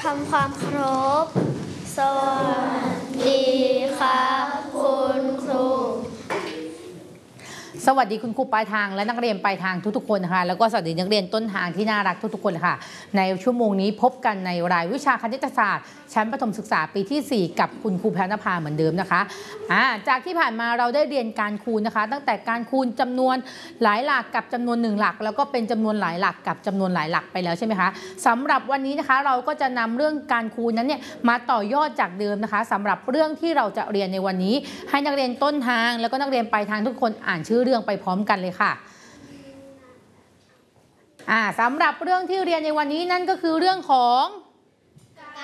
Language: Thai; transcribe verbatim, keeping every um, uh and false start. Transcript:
ทำความเคารพสวัสดีครับคุณครูสวัสดีคุณครูปลายทางและนักเรียนปลายทางทุกๆคนนะคะแล้วก็สวัสดีนักเรียนต้นทางที่น่ารักทุกๆคนค่ะในชั่วโมงนี้พบกันในรายวิชาคณิตศาสตร์ชั้นประถมศึกษาปีที่สี่กับคุณครูแพรณภาเหมือนเดิมนะคะอ่าจากที่ผ่านมาเราได้เรียนการคูณนะคะตั้งแต่การคูณจำนวนหลายหลักกับจำนวนหนึ่งหลักแล้วก็เป็นจำนวนหลายหลักกับจำนวนหลายหลักไปแล้วใช่ไหมคะสำหรับวันนี้นะคะเราก็จะนำเรื่องการคูณนั้นเนี่ยมาต่อยอดจากเดิมนะคะสำหรับเรื่องที่เราจะเรียนในวันนี้ให้นักเรียนต้นทางแล้วก็นักเรียนปลายทางทุกคนอ่านชื่อเรื่องไปพร้อมกันเลยค่ะอ่าสำหรับเรื่องที่เรียนในวันนี้นั่นก็คือเรื่องของ